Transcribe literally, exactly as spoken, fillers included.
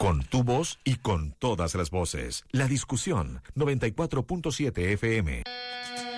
Con tu voz y con todas las voces. La Discusión, noventa y cuatro punto siete F M.